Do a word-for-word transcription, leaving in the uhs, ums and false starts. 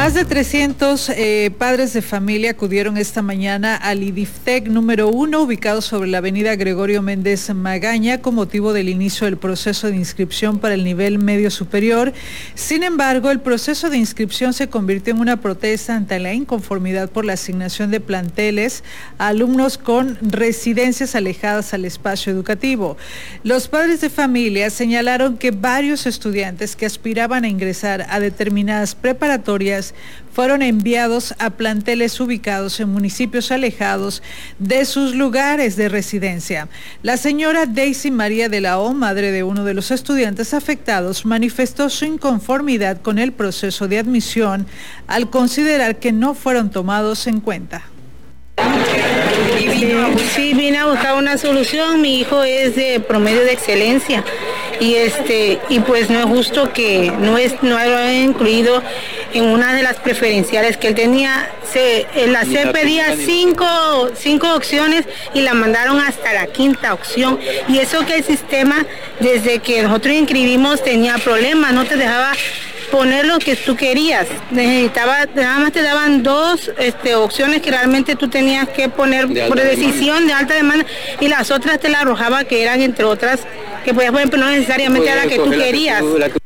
Más de trescientos eh, padres de familia acudieron esta mañana al IDIFTEC número uno, ubicado sobre la avenida Gregorio Méndez Magaña, con motivo del inicio del proceso de inscripción para el nivel medio superior. Sin embargo, el proceso de inscripción se convirtió en una protesta ante la inconformidad por la asignación de planteles a alumnos con residencias alejadas al espacio educativo. Los padres de familia señalaron que varios estudiantes que aspiraban a ingresar a determinadas preparatorias fueron enviados a planteles ubicados en municipios alejados de sus lugares de residencia. La señora Daisy María de la O, madre de uno de los estudiantes afectados, manifestó su inconformidad con el proceso de admisión al considerar que no fueron tomados en cuenta. Sí, sí, vine a buscar una solución. Mi hijo es de promedio de excelencia y este y pues no es justo que no es no lo hayan incluido en una de las preferenciales que él tenía. Se, la C pedía cinco, cinco opciones y la mandaron hasta la quinta opción, y eso que el sistema desde que nosotros inscribimos tenía problemas, no te dejaba poner lo que tú querías. Necesitaba, nada más te daban dos este, opciones que realmente tú tenías que poner de por decisión demanda. de alta demanda, y las otras te las arrojaba, que eran entre otras que podías poner, pero no necesariamente era la que tú querías. La que